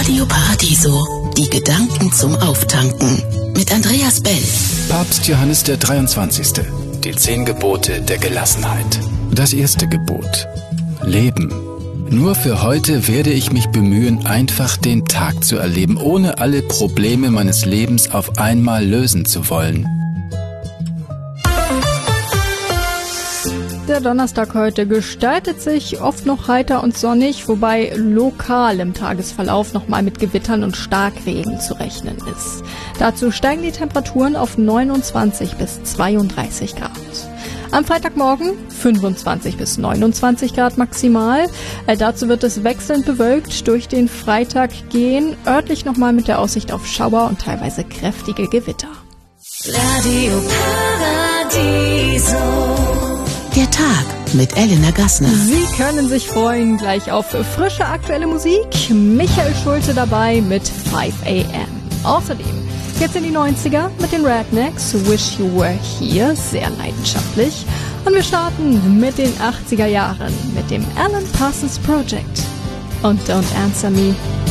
Radio Paradiso, die Gedanken zum Auftanken mit Andreas Bell. Papst Johannes der 23. Die 10 Gebote der Gelassenheit. Das erste Gebot: Leben. Nur für heute werde ich mich bemühen, einfach den Tag zu erleben, ohne alle Probleme meines Lebens auf einmal lösen zu wollen. Der Donnerstag heute gestaltet sich oft noch heiter und sonnig, wobei lokal im Tagesverlauf nochmal mit Gewittern und Starkregen zu rechnen ist. Dazu steigen die Temperaturen auf 29 bis 32 Grad. Am Freitagmorgen 25 bis 29 Grad maximal. Dazu wird es wechselnd bewölkt durch den Freitag gehen, örtlich nochmal mit der Aussicht auf Schauer und teilweise kräftige Gewitter. Radio Paradiso. Der Tag mit Elena Gassner. Sie können sich freuen gleich auf frische aktuelle Musik. Michael Schulte dabei mit 5 AM. Außerdem geht's in die 90er mit den Rednecks, Wish You Were Here, sehr leidenschaftlich. Und wir starten mit den 80er Jahren mit dem Alan Parsons Project und Don't Answer Me.